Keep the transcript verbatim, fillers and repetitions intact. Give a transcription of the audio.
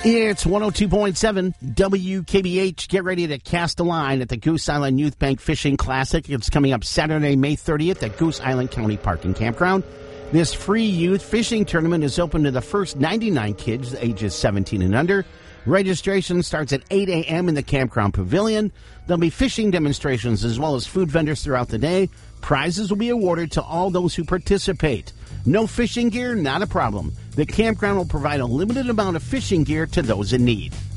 It's one oh two point seven W K B H. Get ready to cast a line at the Goose Island Youth Bank Fishing Classic. It's coming up Saturday, May thirtieth at Goose Island County Park and Campground. This free youth fishing tournament is open to the first ninety-nine kids, ages seventeen and under. Registration starts at eight a.m. in the Campground Pavilion. There'll be fishing demonstrations as well as food vendors throughout the day. Prizes will be awarded to all those who participate. No fishing gear? Not a problem. The campground will provide a limited amount of fishing gear to those in need.